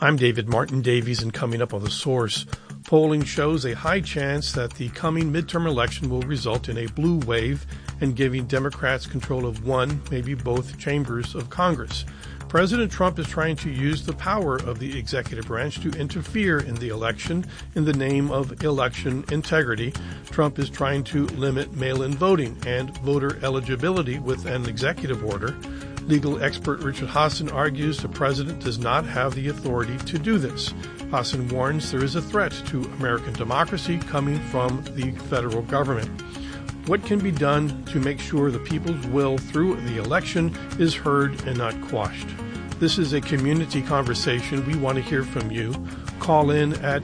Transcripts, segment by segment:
I'm David Martin Davies, and coming up on The Source, polling shows a high chance that the coming midterm election will result in a blue wave and giving Democrats control of one, maybe both chambers of Congress. President Trump is trying to use the power of the executive branch to interfere in the election in the name of election integrity. Trump is trying to limit mail-in voting and voter eligibility with an executive order. Legal expert Richard Hassan argues the president does not have the authority to do this. Hassan warns there is a threat to American democracy coming from the federal government. What can be done to make sure the people's will through the election is heard and not quashed? This is a community conversation. We want to hear from you. Call in at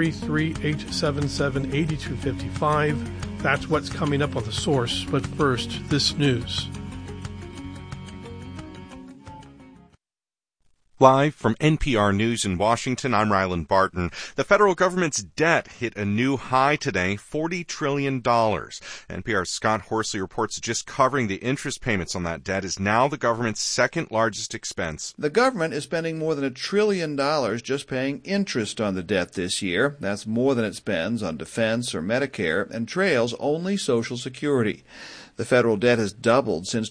833-877-8255. That's what's coming up on The Source. But first, this news. Live from NPR News in Washington, I'm Ryland Barton. The federal government's debt hit a new high today, $40 trillion. NPR's Scott Horsley reports just covering the interest payments on that debt is now the government's second largest expense. The government is spending more than $1 trillion just paying interest on the debt this year. That's more than it spends on defense or Medicare and trails only Social Security. The federal debt has doubled since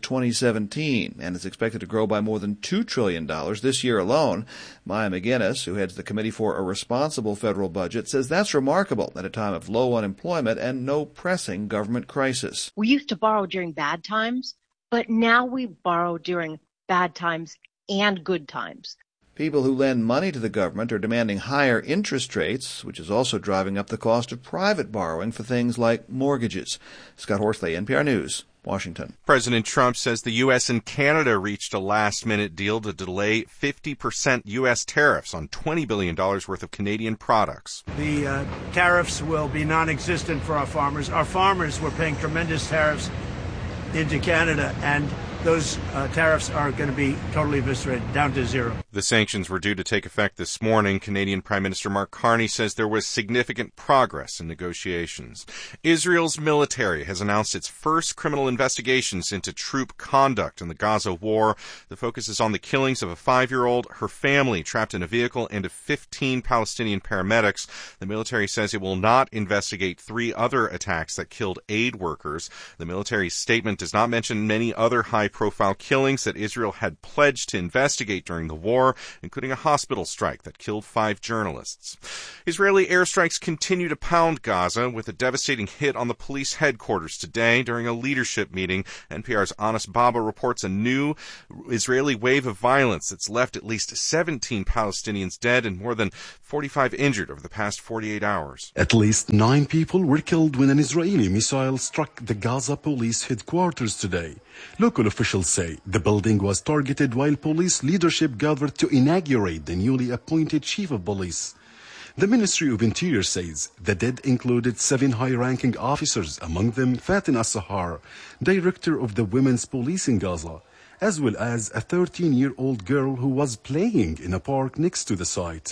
2017 and is expected to grow by more than $2 trillion this year alone. Maya McGinnis, who heads the Committee for a Responsible Federal Budget, says that's remarkable at a time of low unemployment and no pressing government crisis. We used to borrow during bad times, but now we borrow during bad times and good times. People who lend money to the government are demanding higher interest rates, which is also driving up the cost of private borrowing for things like mortgages. Scott Horsley, NPR News, Washington. President Trump says the U.S. and Canada reached a last-minute deal to delay 50% U.S. tariffs on $20 billion worth of Canadian products. The tariffs will be non-existent for our farmers. Our farmers were paying tremendous tariffs into Canada, and those tariffs are going to be totally eviscerated, down to zero. The sanctions were due to take effect this morning. Canadian Prime Minister Mark Carney says there was significant progress in negotiations. Israel's military has announced its first criminal investigations into troop conduct in the Gaza war. The focus is on the killings of a 5-year-old, her family trapped in a vehicle, and of 15 Palestinian paramedics. The military says it will not investigate 3 other attacks that killed aid workers. The military's statement does not mention many other high-profile killings that Israel had pledged to investigate during the war, including a hospital strike that killed 5 journalists. Israeli airstrikes continue to pound Gaza with a devastating hit on the police headquarters today during a leadership meeting. NPR's Anas Baba reports a new Israeli wave of violence that's left at least 17 Palestinians dead and more than 45 injured over the past 48 hours. At least 9 people were killed when an Israeli missile struck the Gaza police headquarters today. Local officials say the building was targeted while police leadership gathered to inaugurate the newly appointed chief of police. The Ministry of Interior says the dead included 7 high-ranking officers, among them Fatin Al-Sahar, director of the Women's Police in Gaza, as well as a 13-year-old girl who was playing in a park next to the site.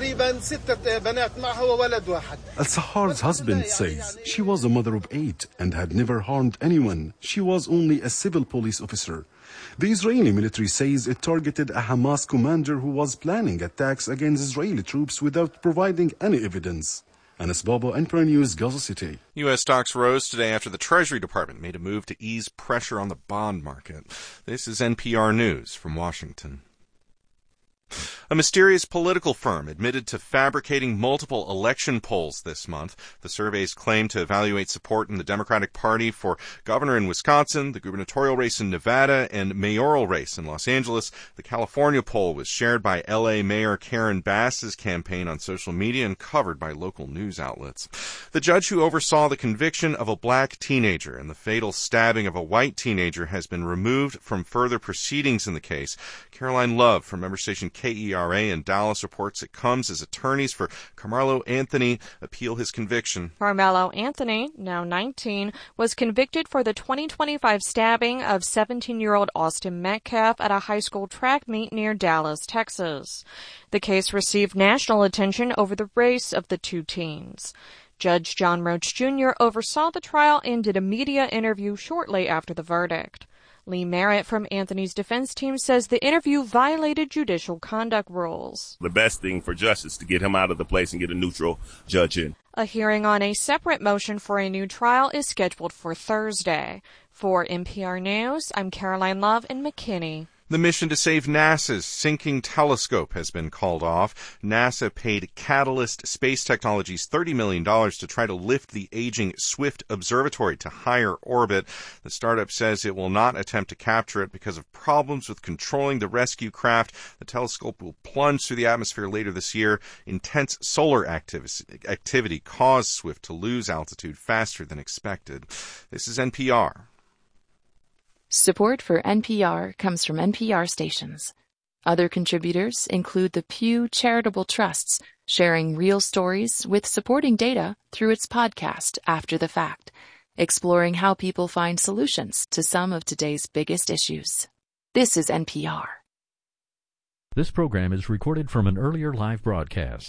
Al-Sahar's husband says she was a mother of 8 and had never harmed anyone. She was only a civil police officer. The Israeli military says it targeted a Hamas commander who was planning attacks against Israeli troops without providing any evidence. Anas Baba, NPR News, Gaza City. U.S. stocks rose today after the Treasury Department made a move to ease pressure on the bond market. This is NPR News from Washington. A mysterious political firm admitted to fabricating multiple election polls this month. The surveys claim to evaluate support in the Democratic Party for governor in Wisconsin, the gubernatorial race in Nevada, and mayoral race in Los Angeles. The California poll was shared by L.A. Mayor Karen Bass's campaign on social media and covered by local news outlets. The judge who oversaw the conviction of a black teenager and the fatal stabbing of a white teenager has been removed from further proceedings in the case. Caroline Love from member station KERA in Dallas reports it comes as attorneys for Carmelo Anthony appeal his conviction. Carmelo Anthony, now 19, was convicted for the 2025 stabbing of 17-year-old Austin Metcalf at a high school track meet near Dallas, Texas. The case received national attention over the race of the 2 teens. Judge John Roach Jr. oversaw the trial and did a media interview shortly after the verdict. Lee Merritt from Anthony's defense team says the interview violated judicial conduct rules. The best thing for justice is to get him out of the place and get a neutral judge in. A hearing on a separate motion for a new trial is scheduled for Thursday. For NPR News, I'm Caroline Love in McKinney. The mission to save NASA's sinking telescope has been called off. NASA paid Catalyst Space Technologies $30 million to try to lift the aging Swift Observatory to higher orbit. The startup says it will not attempt to capture it because of problems with controlling the rescue craft. The telescope will plunge through the atmosphere later this year. Intense solar activity caused Swift to lose altitude faster than expected. This is NPR. Support for NPR comes from NPR stations. Other contributors include the Pew Charitable Trusts, sharing real stories with supporting data through its podcast After the Fact, exploring how people find solutions to some of today's biggest issues. This is NPR. This program is recorded from an earlier live broadcast.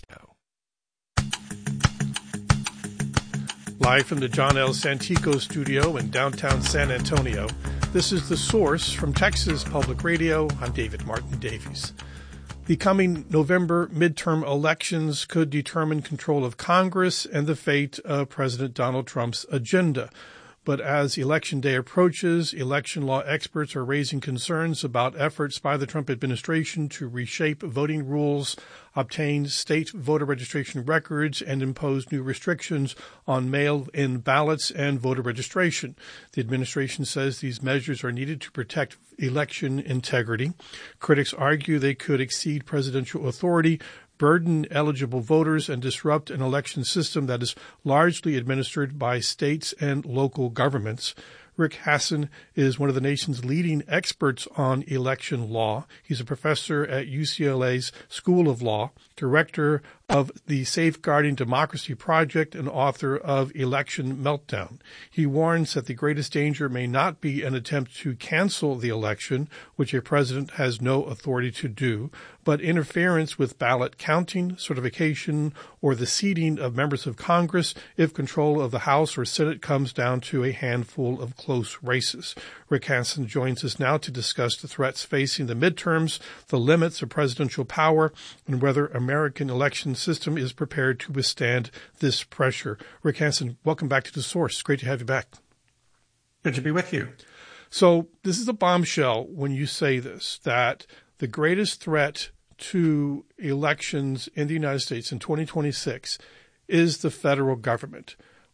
Live from the John L. Santico studio in downtown San Antonio, this is The Source from Texas Public Radio. I'm David Martin Davies. The coming November midterm elections could determine control of Congress and the fate of President Donald Trump's agenda. But as Election Day approaches, election law experts are raising concerns about efforts by the Trump administration to reshape voting rules, obtain state voter registration records, and impose new restrictions on mail-in ballots and voter registration. The administration says these measures are needed to protect election integrity. Critics argue they could exceed presidential authority, burden eligible voters, and disrupt an election system that is largely administered by states and local governments. Rick Hasen is one of the nation's leading experts on election law. He's a professor at UCLA's School of Law, director of the Safeguarding Democracy Project, and author of Election Meltdown. He warns that the greatest danger may not be an attempt to cancel the election, which a president has no authority to do, but interference with ballot counting, certification, or the seating of members of Congress if control of the House or Senate comes down to a handful of close races. Rick Hasen joins us now to discuss the threats facing the midterms, the limits of presidential power, and whether American election system is prepared to withstand this pressure. Rick Hasen, welcome back to The Source. Great to have you back. Good to be with you. So this is a bombshell when you say this, that the greatest threat to elections in the United States in 2026 is the federal government.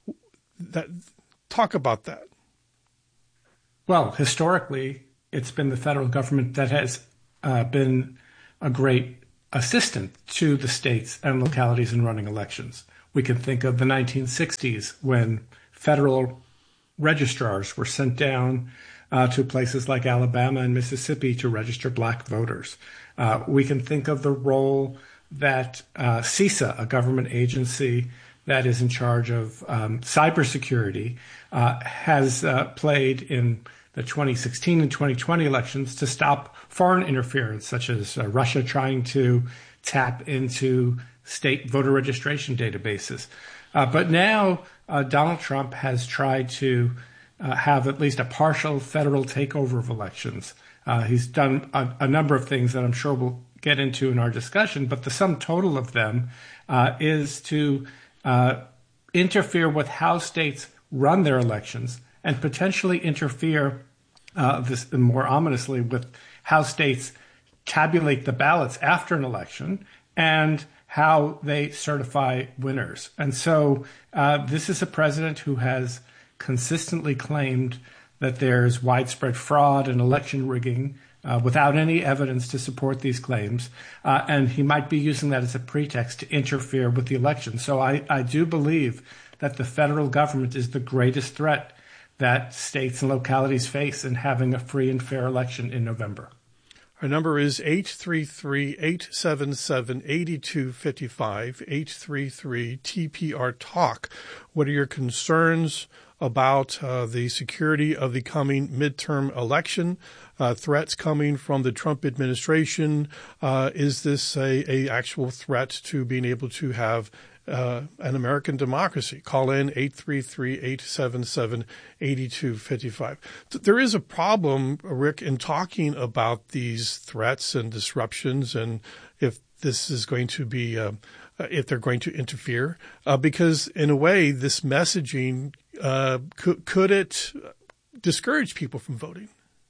Talk about that. Well, historically, it's been the federal government that has been a great assistant to the states and localities in running elections. We can think of the 1960s when federal registrars were sent down to places like Alabama and Mississippi to register black voters. We can think of the role that CISA, a government agency that is in charge of cybersecurity, has played in the 2016 and 2020 elections to stop foreign interference, such as Russia trying to tap into state voter registration databases. But now Donald Trump has tried to have at least a partial federal takeover of elections. He's done a number of things that I'm sure we'll get into in our discussion, but the sum total of them is to interfere with how states run their elections and potentially interfere, more ominously, with how states tabulate the ballots after an election and how they certify winners. And so this is a president who has consistently claimed that there's widespread fraud and election rigging without any evidence to support these claims. And he might be using that as a pretext to interfere with the election. So I do believe that the federal government is the greatest threat that states and localities face in having a free and fair election in November. Our number is 833-877-8255, 833-TPR-TALK. What are your concerns about the security of the coming midterm election, threats coming from the Trump administration? Is this a actual threat to being able to have an American democracy. Call in 833-877-8255. There is a problem, Rick, in talking about these threats and disruptions and if this is going to be, if they're going to interfere, because in a way, this messaging, could it discourage people from voting?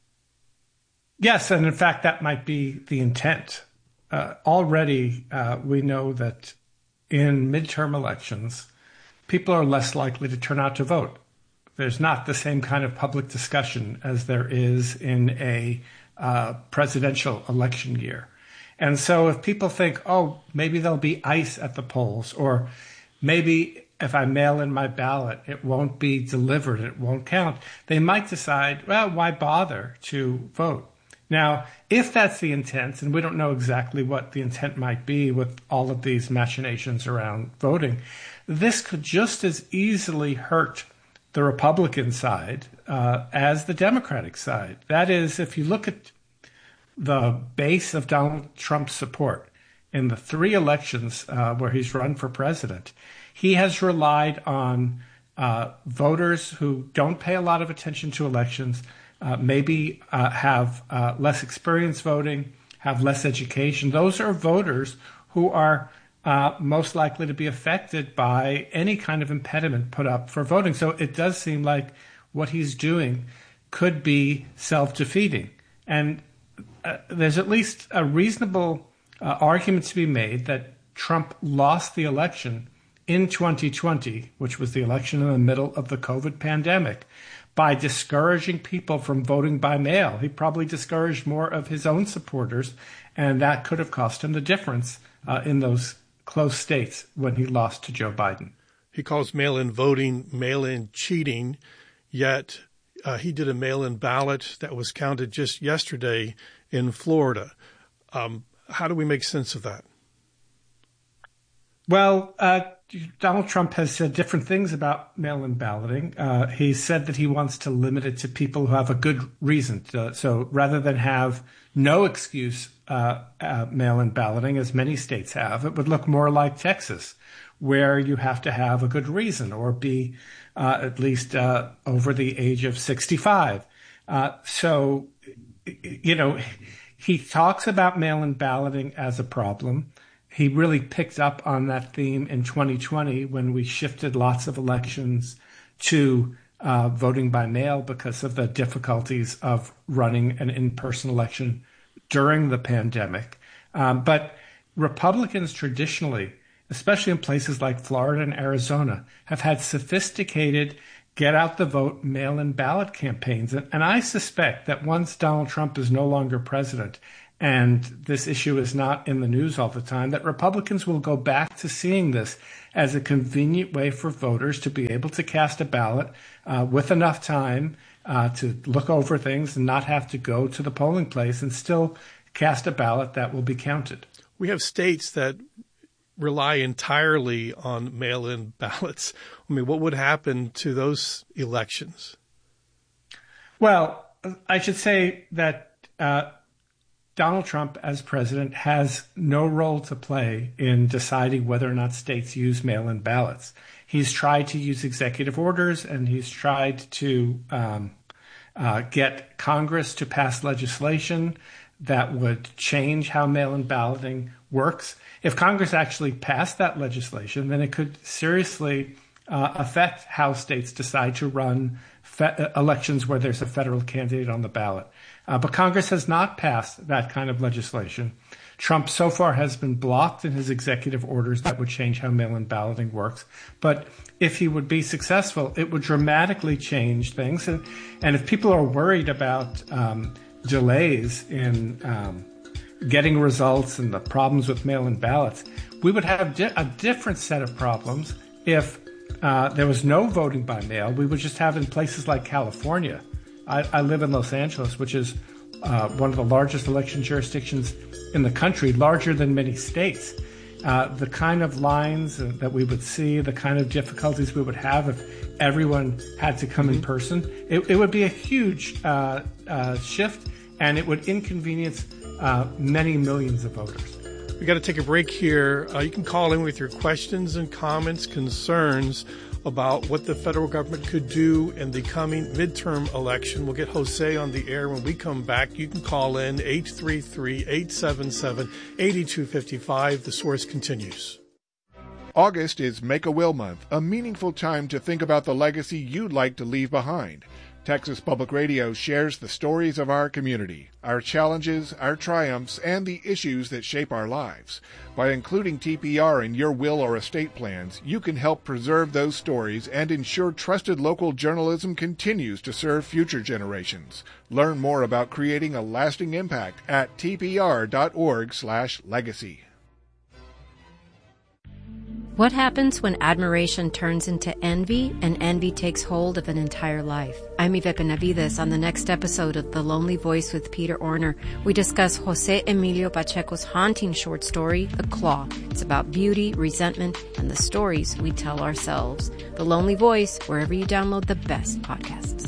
Yes, and in fact, that might be the intent. Already, we know that in midterm elections, people are less likely to turn out to vote. There's not the same kind of public discussion as there is in a presidential election year. And so if people think, oh, maybe there'll be ice at the polls, or maybe if I mail in my ballot, it won't be delivered, it won't count, they might decide, well, why bother to vote? Now, if that's the intent, and we don't know exactly what the intent might be with all of these machinations around voting, this could just as easily hurt the Republican side as the Democratic side. That is, if you look at the base of Donald Trump's support in the 3 elections where he's run for president, he has relied on voters who don't pay a lot of attention to elections, maybe have less experience voting, have less education. Those are voters who are most likely to be affected by any kind of impediment put up for voting. So it does seem like what he's doing could be self-defeating. And there's at least a reasonable argument to be made that Trump lost the election in 2020, which was the election in the middle of the COVID pandemic, by discouraging people from voting by mail. He probably discouraged more of his own supporters, and that could have cost him the difference in those close states when he lost to Joe Biden. He calls mail-in voting mail-in cheating, yet he did a mail-in ballot that was counted just yesterday in Florida. How do we make sense of that? Well, Donald Trump has said different things about mail-in balloting. He said that he wants to limit it to people who have a good reason. So rather than have no excuse mail-in balloting, as many states have, it would look more like Texas, where you have to have a good reason or be at least over the age of 65. So, you know, he talks about mail-in balloting as a problem. He really picked up on that theme in 2020 when we shifted lots of elections to voting by mail because of the difficulties of running an in-person election during the pandemic. But Republicans traditionally, especially in places like Florida and Arizona, have had sophisticated get-out-the-vote mail-in ballot campaigns. And I suspect that once Donald Trump is no longer president and this issue is not in the news all the time, that Republicans will go back to seeing this as a convenient way for voters to be able to cast a ballot with enough time to look over things and not have to go to the polling place and still cast a ballot that will be counted. We have states that rely entirely on mail-in ballots. I mean, what would happen to those elections? Well, I should say that Donald Trump, as president, has no role to play in deciding whether or not states use mail-in ballots. He's tried to use executive orders, and he's tried to get Congress to pass legislation that would change how mail-in balloting works. If Congress actually passed that legislation, then it could seriously affect how states decide to run elections where there's a federal candidate on the ballot. But Congress has not passed that kind of legislation. Trump so far has been blocked in his executive orders that would change how mail-in balloting works. But if he would be successful, it would dramatically change things. And if people are worried about delays in getting results and the problems with mail-in ballots, we would have a different set of problems if there was no voting by mail. We would just have in places like California. I live in Los Angeles, which is one of the largest election jurisdictions in the country, larger than many states. The kind of lines that we would see, the kind of difficulties we would have if everyone had to come in person, it would be a huge shift, and it would inconvenience many millions of voters. We got to take a break here. You can call in with your questions and comments, concerns about what the federal government could do in the coming midterm election. We'll get Jose on the air when we come back. You can call in 833-877-8255. The Source continues. August is Make-A-Will Month, a meaningful time to think about the legacy you'd like to leave behind. Texas Public Radio shares the stories of our community, our challenges, our triumphs, and the issues that shape our lives. By including TPR in your will or estate plans, you can help preserve those stories and ensure trusted local journalism continues to serve future generations. Learn more about creating a lasting impact at tpr.org/legacy. What happens when admiration turns into envy and envy takes hold of an entire life? I'm Yvette Benavides. On the next episode of The Lonely Voice with Peter Orner, we discuss Jose Emilio Pacheco's haunting short story, The Claw. It's about beauty, resentment, and the stories we tell ourselves. The Lonely Voice, wherever you download the best podcasts.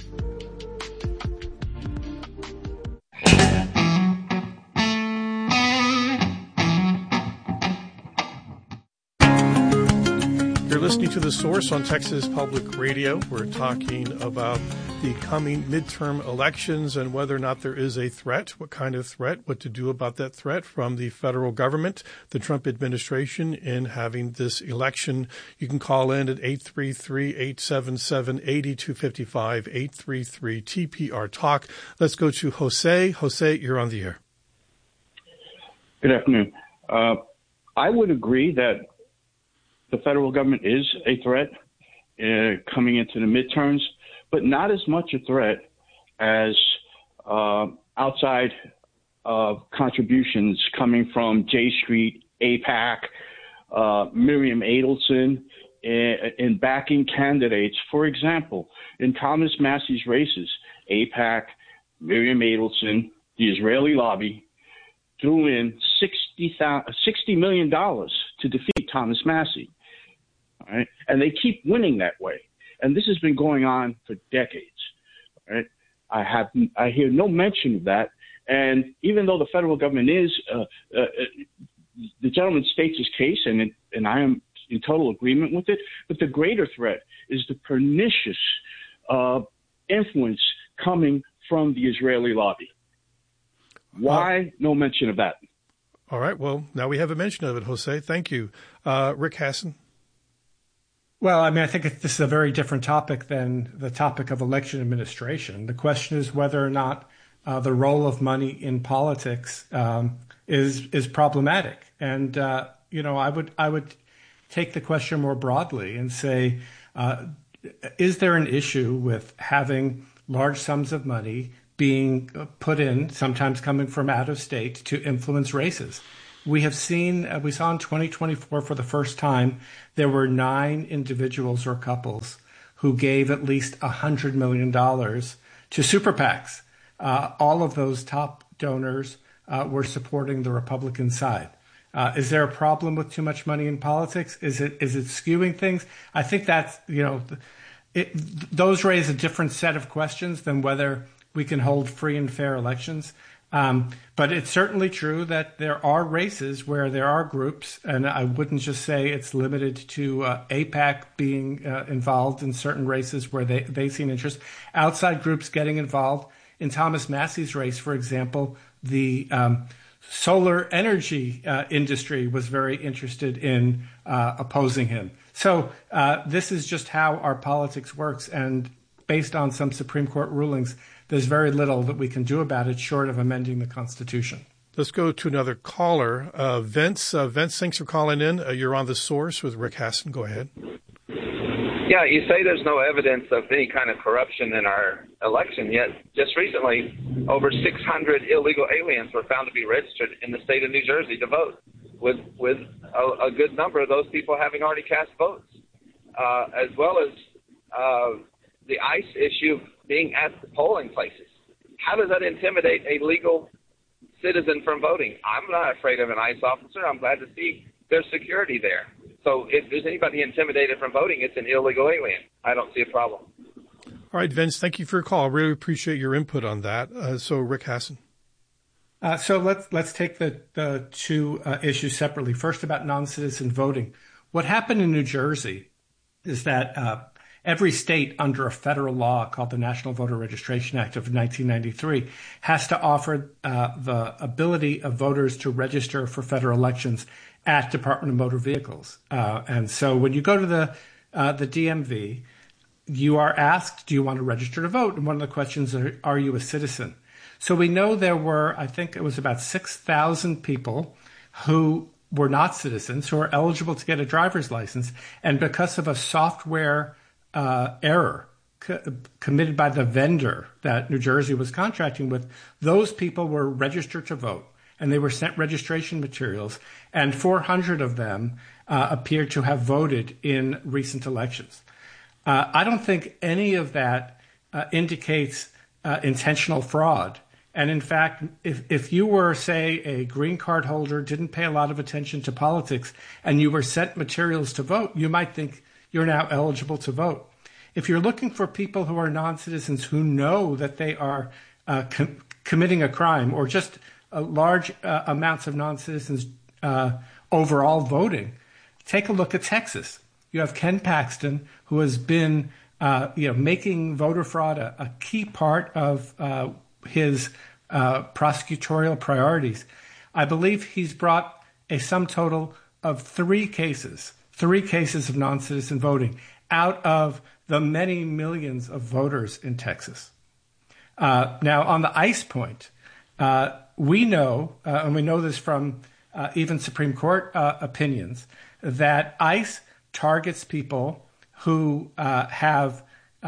You're listening to The Source on Texas Public Radio. We're talking about the coming midterm elections and whether or not there is a threat, what kind of threat, what to do about that threat from the federal government, the Trump administration in having this election. You can call in at 833-877-8255, 833-TPR-TALK. Let's go to Jose. Jose, you're on the air. Good afternoon. I would agree that the federal government is a threat coming into the midterms, but not as much a threat as outside contributions coming from J Street, AIPAC, Miriam Adelson, in backing candidates. For example, in Thomas Massey's races, AIPAC, Miriam Adelson, the Israeli lobby, threw in $60 million to defeat Thomas Massey. All right? And they keep winning that way. And this has been going on for decades. All right? I hear no mention of that. And even though the federal government is, the gentleman states his case, and I am in total agreement with it, but the greater threat is the pernicious influence coming from the Israeli lobby. Why no mention of that? All right. Well, now we have a mention of it, Jose. Thank you. Rick Hasson. Well, I mean, I think this is a very different topic than the topic of election administration. The question is whether or not the role of money in politics is problematic. And I would take the question more broadly and say, is there an issue with having large sums of money being put in, sometimes coming from out of state, to influence races? We saw in 2024 for the first time, there were 9 individuals or couples who gave at least $100 million to super PACs. All of those top donors were supporting the Republican side. Is there a problem with too much money in politics? Is it skewing things? I think that's, those raise a different set of questions than whether we can hold free and fair elections. But it's certainly true that there are races where there are groups, and I wouldn't just say it's limited to AIPAC being involved in certain races where they see an interest. Outside groups getting involved. In Thomas Massey's race, for example, the solar energy industry was very interested in opposing him. So this is just how our politics works, and based on some Supreme Court rulings, there's very little that we can do about it short of amending the Constitution. Let's go to another caller. Vince, thanks for calling in. You're on The Source with Rick Hasson. Go ahead. Yeah, you say there's no evidence of any kind of corruption in our election, yet just recently over 600 illegal aliens were found to be registered in the state of New Jersey to vote, with a good number of those people having already cast votes, as well as the ICE issue being at the polling places. How does that intimidate a legal citizen from voting? I'm not afraid of an ICE officer. I'm glad to see there's security there. So if there's anybody intimidated from voting, it's an illegal alien. I don't see a problem. All right, Vince, thank you for your call. I really appreciate your input on that. So, Rick Hasson. So let's take the two issues separately. First, about non-citizen voting. What happened in New Jersey is that every state under a federal law called the National Voter Registration Act of 1993 has to offer the ability of voters to register for federal elections at Department of Motor Vehicles. And so when you go to the DMV, you are asked, do you want to register to vote? And one of the questions are you a citizen? So we know there were, I think it was about 6,000 people who were not citizens who are eligible to get a driver's license. And because of a software error committed by the vendor that New Jersey was contracting with, those people were registered to vote. And they were sent registration materials. And 400 of them appeared to have voted in recent elections. I don't think any of that indicates intentional fraud. And in fact, if you were, say, a green card holder, didn't pay a lot of attention to politics, and you were sent materials to vote, you might think you're now eligible to vote. If you're looking for people who are non-citizens who know that they are committing a crime, or just large amounts of non-citizens overall voting, take a look at Texas. You have Ken Paxton, who has been making voter fraud a key part of his prosecutorial priorities. I believe he's brought a sum total of three cases of non-citizen voting out of the many millions of voters in Texas. Now, on the ICE point, we know, and we know this from even Supreme Court opinions, that ICE targets people who have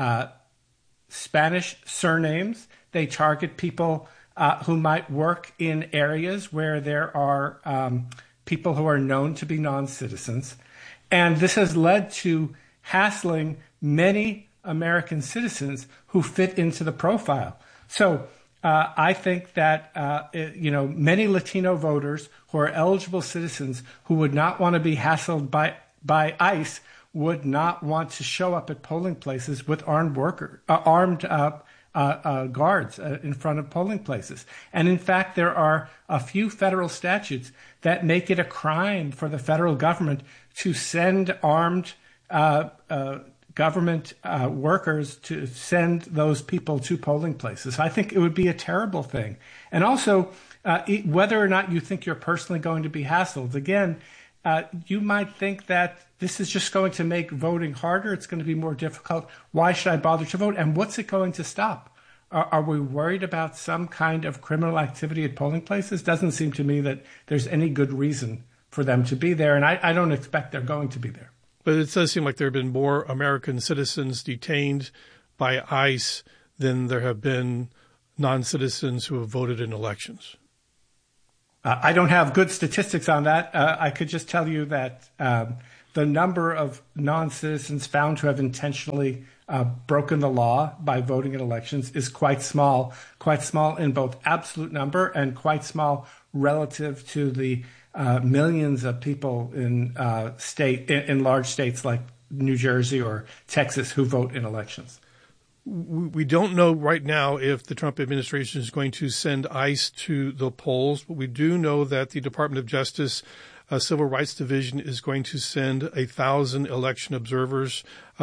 Spanish surnames. They target people who might work in areas where there are people who are known to be non-citizens. And this has led to hassling many American citizens who fit into the profile. So I think that, many Latino voters who are eligible citizens who would not want to be hassled by ICE would not want to show up at polling places with armed guards in front of polling places. And in fact, there are a few federal statutes that make it a crime for the federal government to send armed government workers to send those people to polling places. I think it would be a terrible thing. And also, whether or not you think you're personally going to be hassled, again, you might think that this is just going to make voting harder. It's going to be more difficult. Why should I bother to vote? And what's it going to stop? Are we worried about some kind of criminal activity at polling places? Doesn't seem to me that there's any good reason for them to be there. And I don't expect they're going to be there. But it does seem like there have been more American citizens detained by ICE than there have been non-citizens who have voted in elections. I don't have good statistics on that. I could just tell you that the number of non-citizens found to have intentionally broken the law by voting in elections is quite small in both absolute number and quite small relative to the millions of people in large states like New Jersey or Texas who vote in elections. We don't know right now if the Trump administration is going to send ICE to the polls, but we do know that the Department of Justice Civil Rights Division is going to send 1,000 election observers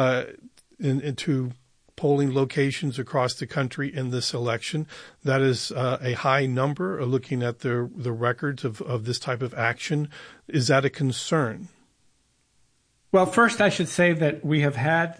into polling locations across the country in this election. That is a high number, looking at the records of this type of action. Is that a concern? Well, first I should say that we have had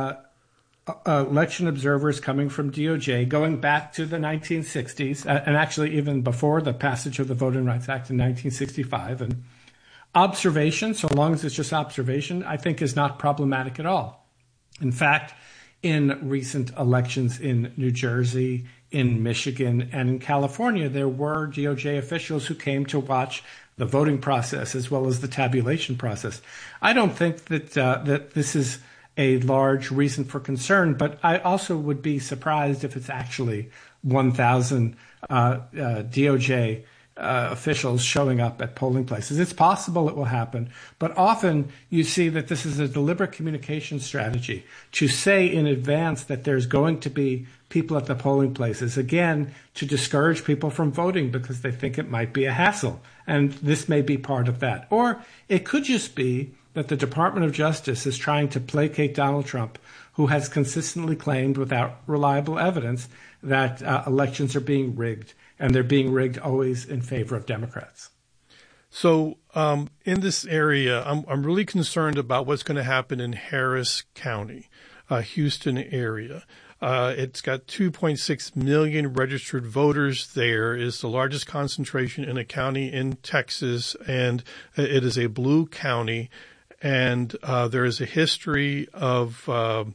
election observers coming from DOJ going back to the 1960s, and actually even before the passage of the Voting Rights Act in 1965. And observation, so long as it's just observation, I think is not problematic at all. In fact, in recent elections in New Jersey, in Michigan, and in California, there were DOJ officials who came to watch the voting process as well as the tabulation process. I don't think that this is a large reason for concern, but I also would be surprised if it's actually 1,000 DOJ officials showing up at polling places. It's possible it will happen, but often you see that this is a deliberate communication strategy to say in advance that there's going to be people at the polling places, again, to discourage people from voting because they think it might be a hassle. And this may be part of that. Or it could just be that the Department of Justice is trying to placate Donald Trump, who has consistently claimed without reliable evidence that elections are being rigged, and they're being rigged always in favor of Democrats. So in this area, I'm really concerned about what's going to happen in Harris County, Houston area. It's got 2.6 million registered voters there. It's the largest concentration in a county in Texas, and it is a blue county. And there is a history of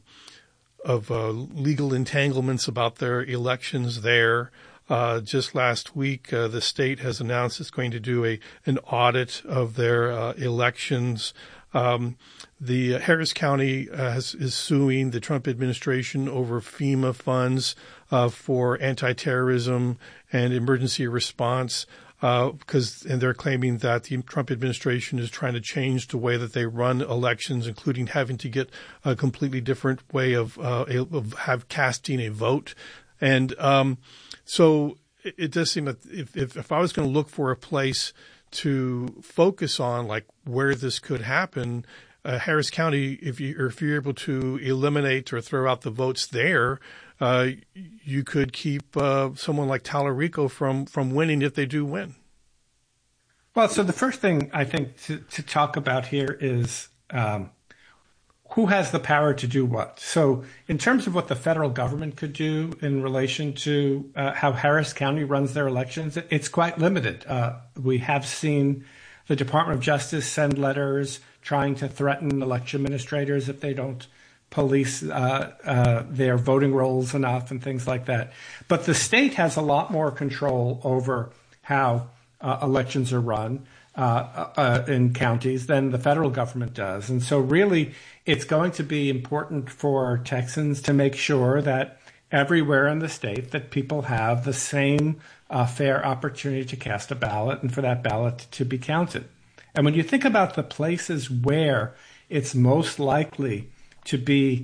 legal entanglements about their elections there. Just last week, the state has announced it's going to do an audit of their elections. The Harris County is suing the Trump administration over FEMA funds for anti-terrorism and emergency response. And they're claiming that the Trump administration is trying to change the way that they run elections, including having to get a completely different way of casting a vote. And so it does seem that if I was going to look for a place to focus on, like where this could happen, Harris County, if you're able to eliminate or throw out the votes there, you could keep someone like Tallarico from winning if they do win. Well, so the first thing I think to talk about here is who has the power to do what. So in terms of what the federal government could do in relation to how Harris County runs their elections, it's quite limited. We have seen the Department of Justice send letters trying to threaten election administrators if they don't police their voting rolls enough and things like that. But the state has a lot more control over how elections are run in counties than the federal government does. And so really it's going to be important for Texans to make sure that everywhere in the state that people have the same fair opportunity to cast a ballot and for that ballot to be counted. And when you think about the places where it's most likely to be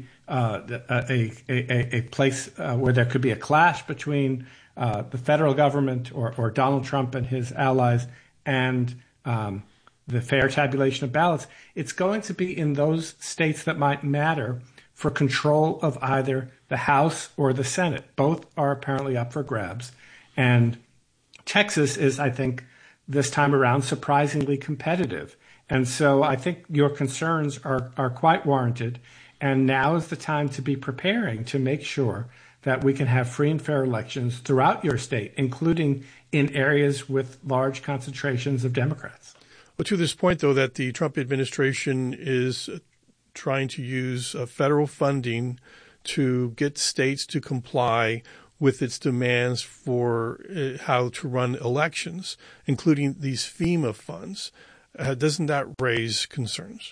a place where there could be a clash between the federal government or Donald Trump and his allies and the fair tabulation of ballots, it's going to be in those states that might matter for control of either the House or the Senate. Both are apparently up for grabs. And Texas is, I think, this time around surprisingly competitive. And so I think your concerns are quite warranted. And now is the time to be preparing to make sure that we can have free and fair elections throughout your state, including in areas with large concentrations of Democrats. Well, to this point, though, that the Trump administration is trying to use federal funding to get states to comply with its demands for how to run elections, including these FEMA funds. Doesn't that raise concerns?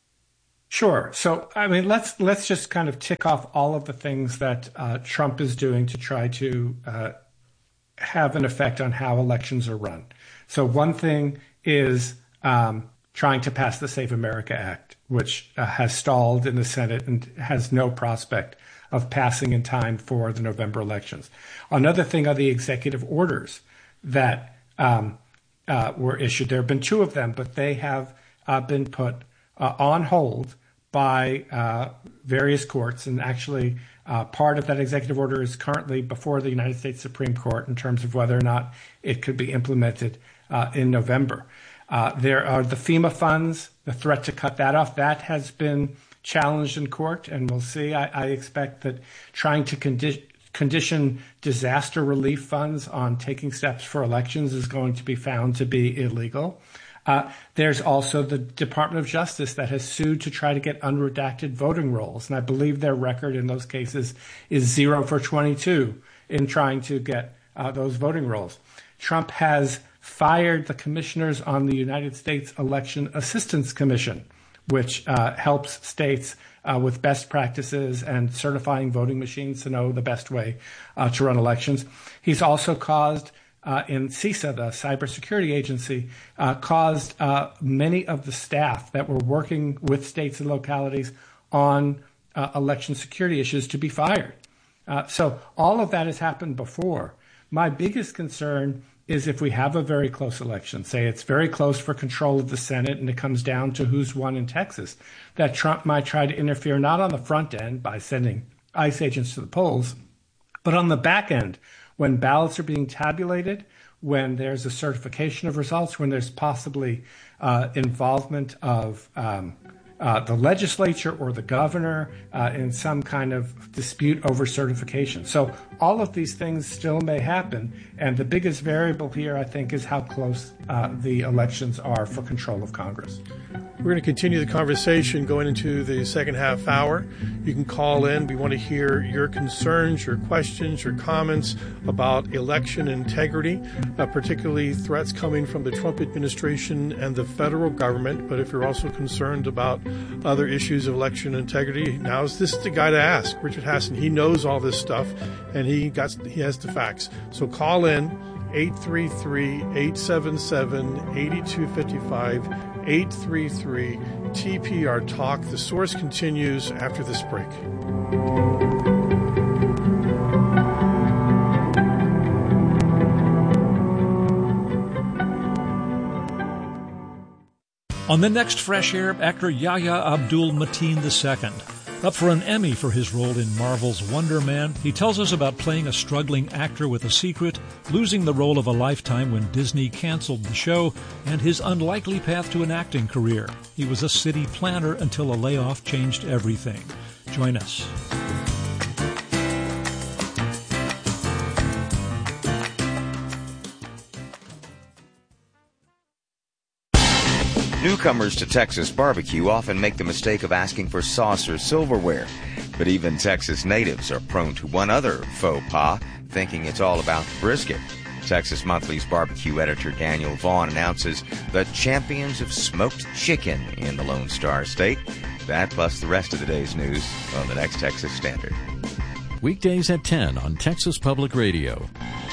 Sure. So, I mean, let's just kind of tick off all of the things that Trump is doing to try to have an effect on how elections are run. So one thing is trying to pass the Save America Act, which has stalled in the Senate and has no prospect of passing in time for the November elections. Another thing are the executive orders that were issued. There have been two of them, but they have been put on hold by various courts. And actually, part of that executive order is currently before the United States Supreme Court in terms of whether or not it could be implemented in November. There are the FEMA funds, the threat to cut that off. That has been challenged in court, and we'll see. I expect that trying to condition disaster relief funds on taking steps for elections is going to be found to be illegal. There's also the Department of Justice that has sued to try to get unredacted voting rolls, and I believe their record in those cases is 0 for 22 in trying to get those voting rolls. Trump has fired the commissioners on the United States Election Assistance Commission, which helps states with best practices and certifying voting machines to know the best way to run elections. He's also caused in CISA, the cybersecurity agency, caused many of the staff that were working with states and localities on election security issues to be fired. So all of that has happened before. My biggest concern is if we have a very close election, say it's very close for control of the Senate and it comes down to who's won in Texas, that Trump might try to interfere not on the front end by sending ICE agents to the polls, but on the back end when ballots are being tabulated, when there's a certification of results, when there's possibly involvement of the legislature or the governor in some kind of dispute over certification. So all of these things still may happen. And the biggest variable here, I think, is how close the elections are for control of Congress. We're going to continue the conversation going into the second half hour. You can call in. We want to hear your concerns, your questions, your comments about election integrity, particularly threats coming from the Trump administration and the federal government. But if you're also concerned about other issues of election integrity, this is the guy to ask. Richard Hasson, he knows all this stuff, and he has the facts. So call in 833-877-8255, 833-TPR Talk. The Source continues after this break. On the next Fresh Air, actor Yahya Abdul-Mateen II. Up for an Emmy for his role in Marvel's Wonder Man, he tells us about playing a struggling actor with a secret, losing the role of a lifetime when Disney canceled the show, and his unlikely path to an acting career. He was a city planner until a layoff changed everything. Join us. Newcomers to Texas barbecue often make the mistake of asking for sauce or silverware. But even Texas natives are prone to one other faux pas, thinking it's all about the brisket. Texas Monthly's barbecue editor Daniel Vaughn announces the champions of smoked chicken in the Lone Star State. That plus the rest of the day's news on the next Texas Standard. Weekdays at 10 on Texas Public Radio.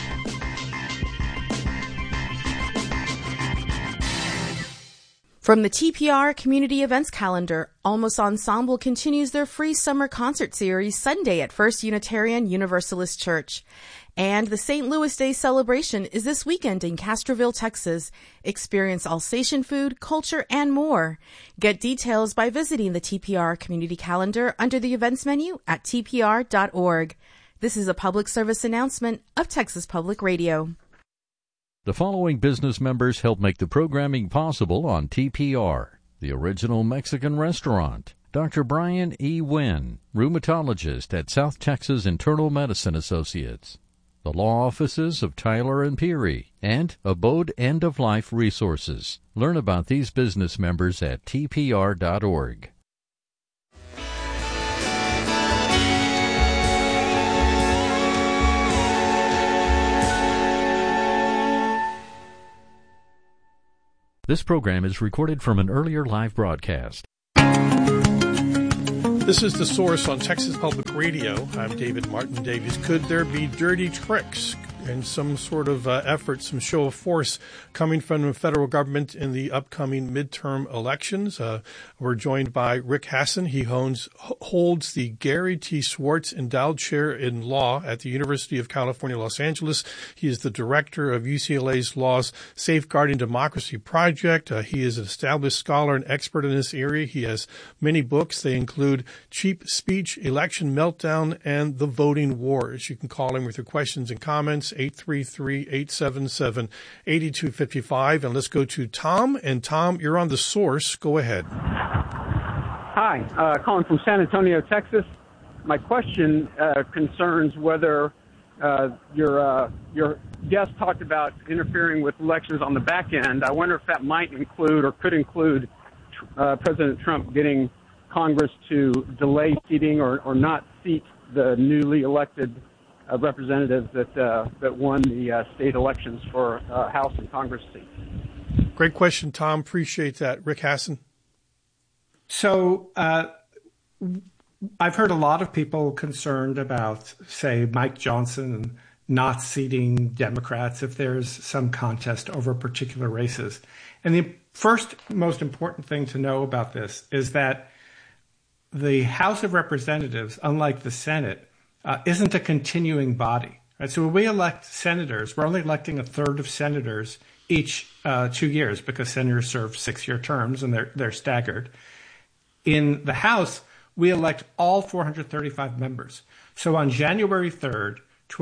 From the TPR Community Events Calendar, Almost Ensemble continues their free summer concert series Sunday at First Unitarian Universalist Church. And the St. Louis Day celebration is this weekend in Castroville, Texas. Experience Alsatian food, culture, and more. Get details by visiting the TPR Community Calendar under the events menu at tpr.org. This is a public service announcement of Texas Public Radio. The following business members help make the programming possible on TPR. The Original Mexican Restaurant. Dr. Brian E. Wynn, rheumatologist at South Texas Internal Medicine Associates. The law offices of Tyler and Peary, and Abode End of Life Resources. Learn about these business members at tpr.org. This program is recorded from an earlier live broadcast. This is The Source on Texas Public Radio. I'm David Martin Davies. Could there be dirty tricks and some sort of effort, some show of force coming from the federal government in the upcoming midterm elections? We're joined by Rick Hasson. He holds the Gary T. Swartz Endowed Chair in Law at the University of California, Los Angeles. He is the director of UCLA's Law's Safeguarding Democracy Project. He is an established scholar and expert in this area. He has many books. They include Cheap Speech, Election Meltdown, and The Voting Wars. You can call him with your questions and comments, 833-877-8255. And let's go to Tom. And Tom, you're on The Source. Go ahead. Hi, calling from San Antonio, Texas. My question concerns whether your guest talked about interfering with elections on the back end. I wonder if that might include or could include President Trump getting Congress to delay seating or not seat the newly elected representatives that won the state elections for House and Congress seats. Great question, Tom. Appreciate that. Rick Hasson. So I've heard a lot of people concerned about, say, Mike Johnson and not seating Democrats if there's some contest over particular races. And the first most important thing to know about this is that the House of Representatives, unlike the Senate, isn't a continuing body. Right? So when we elect senators, we're only electing a third of senators each 2 years because senators serve 6-year terms and they're staggered. In the House, we elect all 435 members. So on January 3rd,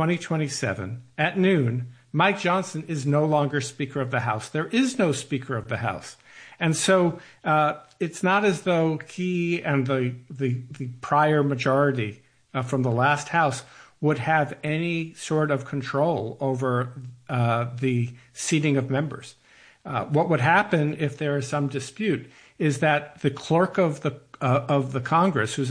2027, at noon, Mike Johnson is no longer Speaker of the House. There is no Speaker of the House. And so it's not as though he and the prior majority from the last House would have any sort of control over the seating of members. What would happen if there is some dispute is that the clerk of the Congress, who's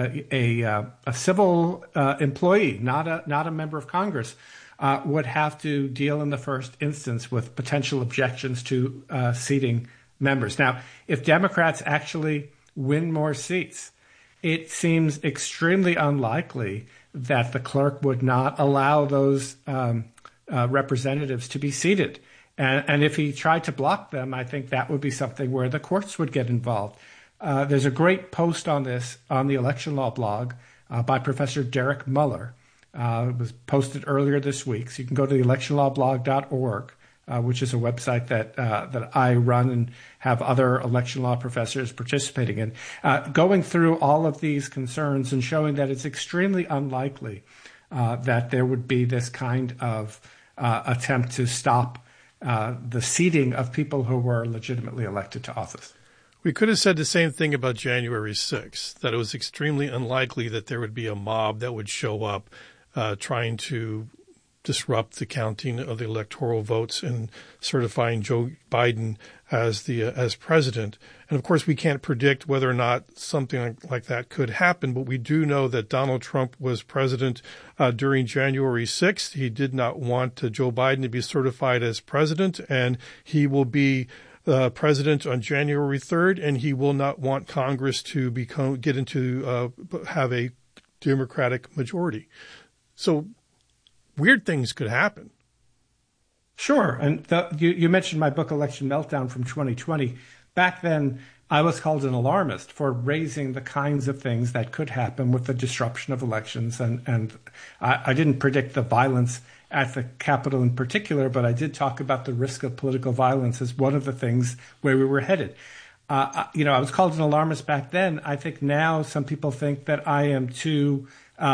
a civil employee, not a member of Congress, would have to deal in the first instance with potential objections to seating members. Now, if Democrats actually win more seats, it seems extremely unlikely that the clerk would not allow those representatives to be seated. And if he tried to block them, I think that would be something where the courts would get involved. There's a great post on this on the Election Law blog by Professor Derek Muller. It was posted earlier this week. So you can go to the electionlawblog.org, which is a website that I run and have other election law professors participating in, going through all of these concerns and showing that it's extremely unlikely that there would be this kind of attempt to stop the seating of people who were legitimately elected to office. We could have said the same thing about January 6th, that it was extremely unlikely that there would be a mob that would show up trying to disrupt the counting of the electoral votes and certifying Joe Biden as president. And of course, we can't predict whether or not something like that could happen, but we do know that Donald Trump was president during January 6th. He did not want Joe Biden to be certified as president, and he will be president on January 3rd, and he will not want Congress to have a Democratic majority. So weird things could happen. Sure. And you mentioned my book, Election Meltdown from 2020. Back then, I was called an alarmist for raising the kinds of things that could happen with the disruption of elections. And I didn't predict the violence at the Capitol in particular, but I did talk about the risk of political violence as one of the things where we were headed. I was called an alarmist back then. I think now some people think that I am too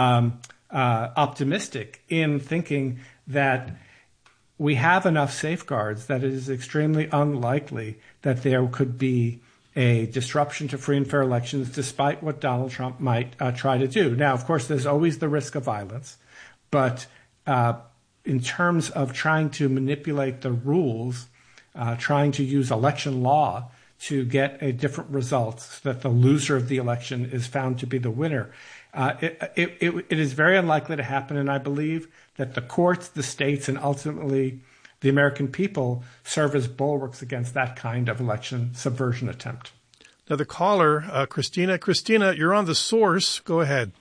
optimistic in thinking that we have enough safeguards that it is extremely unlikely that there could be a disruption to free and fair elections, despite what Donald Trump might try to do. Now, of course, there's always the risk of violence, but in terms of trying to manipulate the rules, trying to use election law to get a different result so that the loser of the election is found to be the winner, it is very unlikely to happen. And I believe that the courts, the states, and ultimately the American people serve as bulwarks against that kind of election subversion attempt. Another caller, Christina. Christina, you're on The Source. Go ahead.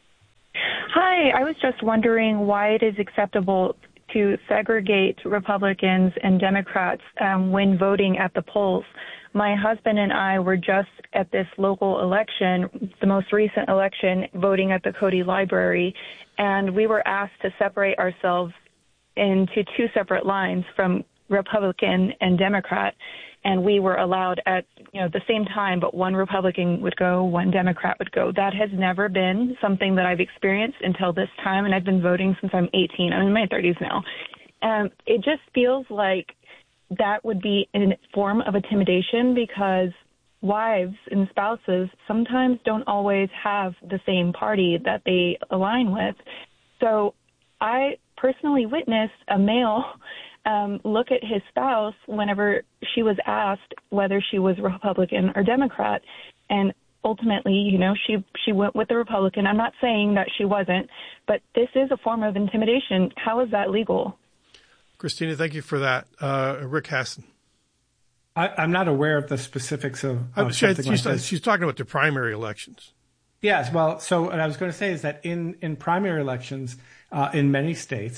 Hi, I was just wondering why it is acceptable to segregate Republicans and Democrats when voting at the polls. My husband and I were just at this local election, the most recent election, voting at the Cody Library, and we were asked to separate ourselves into two separate lines from Republican and Democrat, and we were allowed at the same time, but one Republican would go, one Democrat would go. That has never been something that I've experienced until this time, and I've been voting since I'm 18. I'm in my 30s now. It just feels like that would be a form of intimidation because wives and spouses sometimes don't always have the same party that they align with. So I personally witnessed a male look at his spouse whenever she was asked whether she was Republican or Democrat. And ultimately, she went with the Republican. I'm not saying that she wasn't, but this is a form of intimidation. How is that legal? Christina, thank you for that. Rick Hasson. I'm not aware of the specifics of something like this. She's talking about the primary elections. Yes. Well, so what I was going to say is that in primary elections in many states,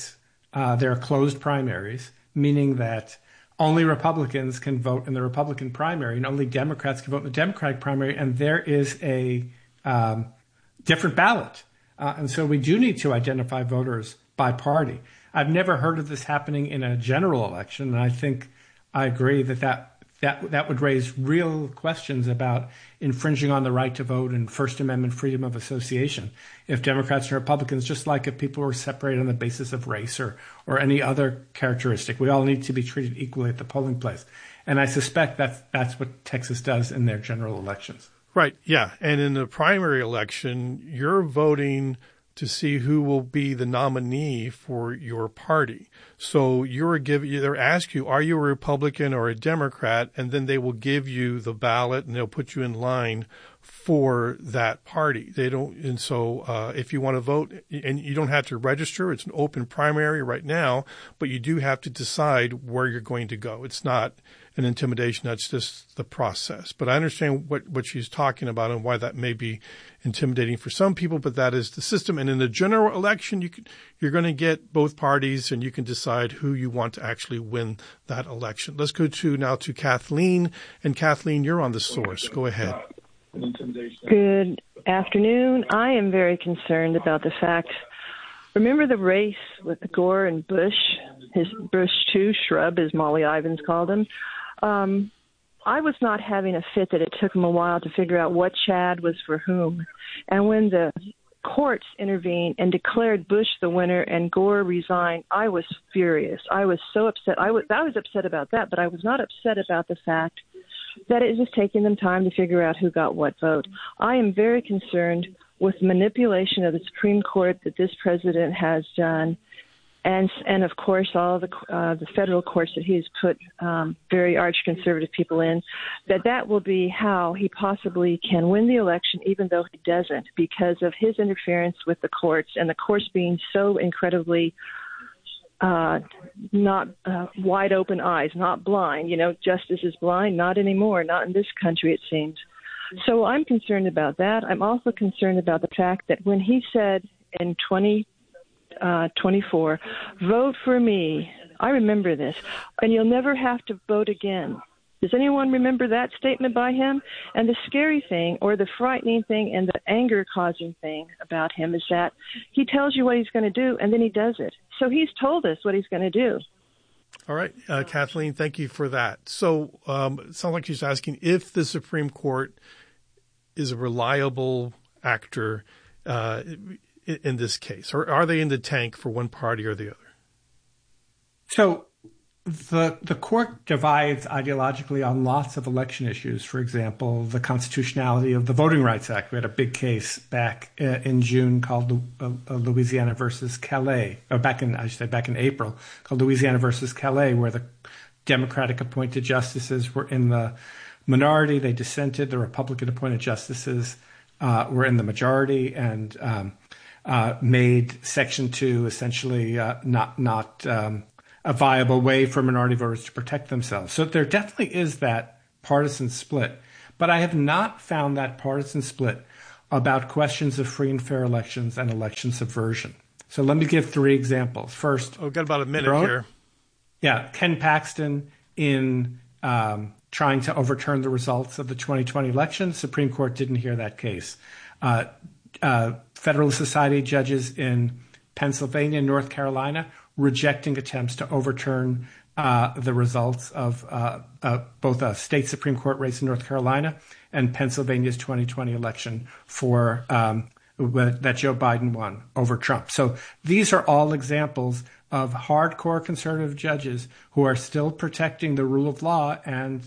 They're closed primaries, meaning that only Republicans can vote in the Republican primary and only Democrats can vote in the Democratic primary, and there is a different ballot. And so we do need to identify voters by party. I've never heard of this happening in a general election, and I think I agree that would raise real questions about infringing on the right to vote and First Amendment freedom of association. If Democrats and Republicans, just like if people were separated on the basis of race or any other characteristic, we all need to be treated equally at the polling place. And I suspect that's what Texas does in their general elections. Right, yeah. And in the primary election, you're voting to see who will be the nominee for your party. So they'll ask you, are you a Republican or a Democrat? And then they will give you the ballot and they'll put you in line for that party. So if you want to vote, and you don't have to register, it's an open primary right now, but you do have to decide where you're going to go. It's not an intimidation. That's just the process. But I understand what she's talking about and why that may be intimidating for some people, but that is the system. And in the general election, you're going to get both parties and you can decide who you want to actually win that election. Let's go now to Kathleen. And Kathleen, you're on The Source. Go ahead. Good afternoon. I am very concerned about the fact, remember the race with Gore and Bush, his Bush 2 shrub, as Molly Ivins called him? I was not having a fit that it took him a while to figure out what Chad was for whom. And when the courts intervened and declared Bush the winner and Gore resigned, I was furious. I was so upset. I was upset about that, but I was not upset about the fact that it was taking them time to figure out who got what vote. I am very concerned with manipulation of the Supreme Court that this president has done, and of course all the federal courts that he's put very arch-conservative people in, that will be how he possibly can win the election, even though he doesn't, because of his interference with the courts, and the courts being so incredibly not wide open eyes, not blind. Justice is blind, not anymore, not in this country, it seems. So I'm concerned about that. I'm also concerned about the fact that when he said in 2024, vote for me, I remember this, and you'll never have to vote again. Does anyone remember that statement by him? And the scary thing, or the frightening thing, and the anger-causing thing about him is that he tells you what he's going to do, and then he does it. So he's told us what he's going to do. All right, Kathleen, thank you for that. So it sounds like she's asking if the Supreme Court is a reliable actor in this case, or are they in the tank for one party or the other? So the court divides ideologically on lots of election issues. For example, the constitutionality of the Voting Rights Act. We had a big case back in June called Louisiana versus Calais, or back in April, called Louisiana versus Calais, where the Democratic appointed justices were in the minority. They dissented. The Republican appointed justices were in the majority and made Section 2 essentially not a viable way for minority voters to protect themselves. So there definitely is that partisan split. But I have not found that partisan split about questions of free and fair elections and election subversion. So let me give 3 examples. First, we've got about a minute here. Yeah, Ken Paxton in trying to overturn the results of the 2020 election. Supreme Court didn't hear that case. Federalist Society judges in Pennsylvania and North Carolina rejecting attempts to overturn the results of both a state Supreme Court race in North Carolina and Pennsylvania's 2020 election for that Joe Biden won over Trump. So these are all examples of hardcore conservative judges who are still protecting the rule of law and